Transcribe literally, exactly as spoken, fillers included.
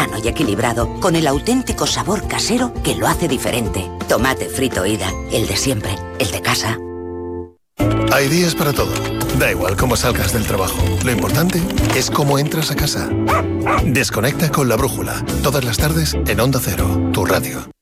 sano y equilibrado, con el auténtico sabor casero que lo hace diferente. Tomate frito Ida, el de siempre, el de casa. Hay días para todo. Da igual cómo salgas del trabajo. Lo importante es cómo entras a casa. Desconecta con La Brújula. Todas las tardes en Onda Cero, tu radio.